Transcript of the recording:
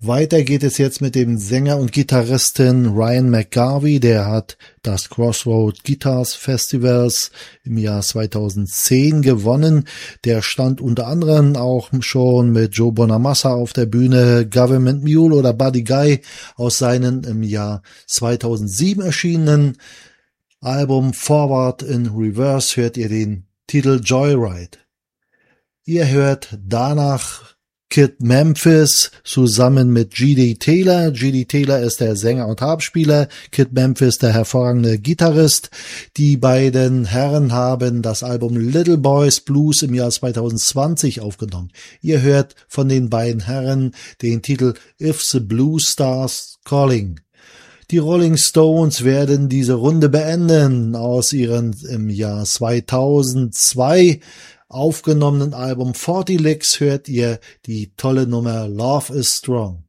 Weiter geht es jetzt mit dem Sänger und Gitarristen Ryan McGarvey. Der hat das Crossroad Guitars Festivals im Jahr 2010 gewonnen. Der stand unter anderem auch schon mit Joe Bonamassa auf der Bühne. Government Mule oder Buddy Guy aus seinem im Jahr 2007 erschienenen Album Forward in Reverse hört ihr den Titel Joyride. Ihr hört danach Kid Memphis zusammen mit G.D. Taylor. G.D. Taylor ist der Sänger und Harpspieler, Kid Memphis der hervorragende Gitarrist. Die beiden Herren haben das Album Little Boys Blues im Jahr 2020 aufgenommen. Ihr hört von den beiden Herren den Titel If the Blue Stars Calling. Die Rolling Stones werden diese Runde beenden. Aus ihrem im Jahr 2002 aufgenommenen Album 40 Licks hört ihr die tolle Nummer Love is Strong.